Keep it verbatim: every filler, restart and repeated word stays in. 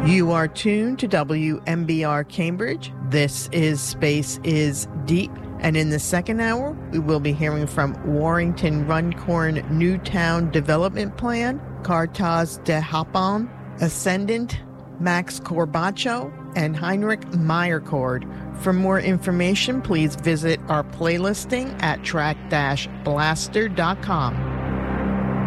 You are tuned to W M B R Cambridge. This is Space is Deep. And in the second hour, we will be hearing from Warrington Runcorn Newtown Development Plan, Cartaz de Hapon, Ascendant, Max Corbacho, and Heinrich Meyercord. For more information, please visit our playlisting at track dash blaster dot com.